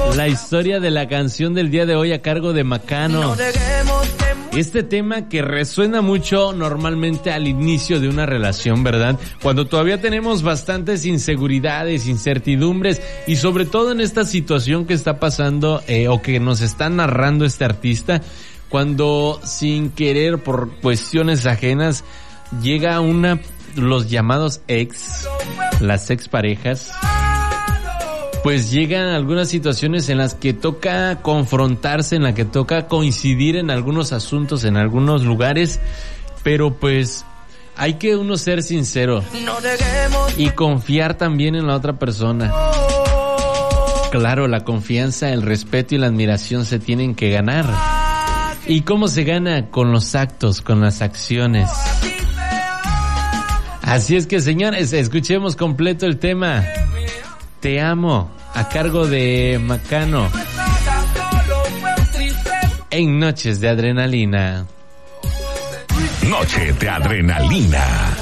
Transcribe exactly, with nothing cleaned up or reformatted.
La historia de la canción del día de hoy a cargo de Macano. Este tema que resuena mucho normalmente al inicio de una relación, ¿verdad? Cuando todavía tenemos bastantes inseguridades, incertidumbres y sobre todo en esta situación que está pasando eh, o que nos está narrando este artista, cuando sin querer por cuestiones ajenas llega una, los llamados ex, las exparejas, pues llegan algunas situaciones en las que toca confrontarse, en las que toca coincidir en algunos asuntos, en algunos lugares, pero pues hay que uno ser sincero y confiar también en la otra persona. Claro, la confianza, el respeto y la admiración se tienen que ganar. ¿Y cómo se gana? Con los actos, con las acciones. Así es que, señores, escuchemos completo el tema Te Amo, a cargo de Macano, en Noches de Adrenalina. Noche de Adrenalina.